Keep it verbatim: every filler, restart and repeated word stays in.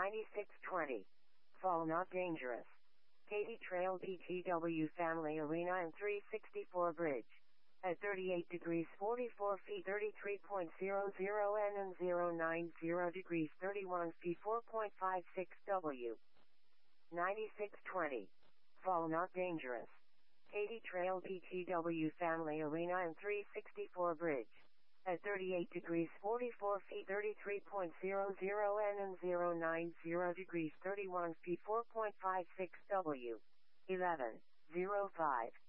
ninety-six twenty. Fall not dangerous. Katy Trail B T W Family Arena and three sixty-four Bridge. At thirty-eight degrees forty-four feet thirty-three point zero zero N and zero nine zero degrees thirty-one feet four point five six W. ninety-six twenty. Fall not dangerous. Katy Trail B T W Family Arena and three sixty-four Bridge. At thirty-eight degrees forty-four feet thirty-three point zero zero N and zero nine zero degrees thirty-one feet four point five six W. eleven oh five.